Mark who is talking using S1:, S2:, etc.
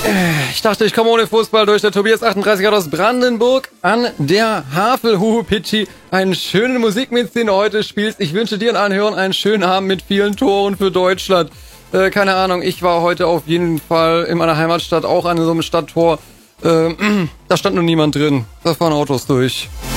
S1: Ich dachte, ich komme ohne Fußball durch. Der Tobias 38 aus Brandenburg an der Havel. Pitschi, einen schönen Musikmix, den du heute spielst. Ich wünsche dir und allen Hörern einen schönen Abend mit vielen Toren für Deutschland. Keine Ahnung, ich war heute auf jeden Fall in meiner Heimatstadt auch an so einem Stadttor. Da stand nur niemand drin. Da fahren Autos durch.